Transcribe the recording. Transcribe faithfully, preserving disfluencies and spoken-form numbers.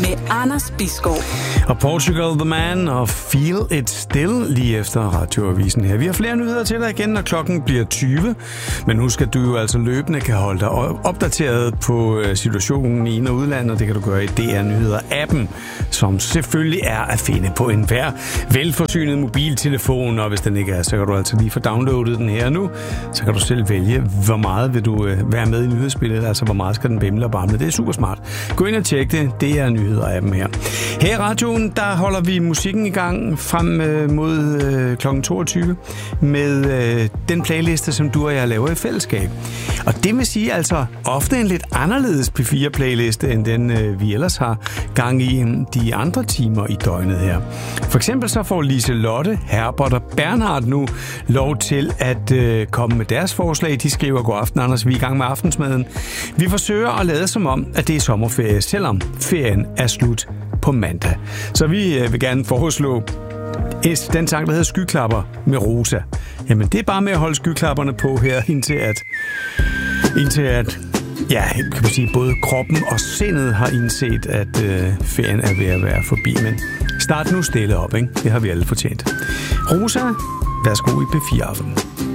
med Anders Bisgaard. Og Portugal The Man og Feel It Still lige efter radioavisen her. Vi har flere nyheder til dig igen, når klokken bliver tyve. Men husk, at du jo altså løbende kan holde dig opdateret på situationen i ind- og udlandet. Det kan du gøre i D R Nyheder-appen, som selvfølgelig er at finde på enhver velforsynet mobiltelefon. Og hvis den ikke er, så kan du altså lige få downloadet den her nu. Så kan du selv vælge, hvor meget vil du være med i nyhedsbilledet. Altså, hvor meget skal den bimle og bamle. Det er super smart. Gå ind og tjek det. Det er Nyheder-appen her. Her i radioen, der holder vi musikken i gang frem øh, mod øh, klokken toogtyve med øh, den playliste, som du og jeg laver i fællesskab. Og det vil sige altså ofte en lidt anderledes P fire playliste, end den øh, vi ellers har gang i de andre timer i døgnet her. For eksempel så får Liselotte, Herbert og Bernhard nu lov til at øh, komme med deres forslag. De skriver: god aften, Anders, vi er i gang med aftensmaden. Vi forsøger at lade som om, at det er sommerferie, selvom ferien er slut på mandag. Så vi øh, vil gerne foreslå den sang, der hedder Skyklapper med Rosa. Jamen, det er bare med at holde skyklapperne på her, indtil at, indtil at ja, kan man sige, både kroppen og sindet har indset, at øh, ferien er ved at være forbi. Men start nu stille op, ikke? Det har vi alle fortjent. Rosa, værsgo i P fire Aften.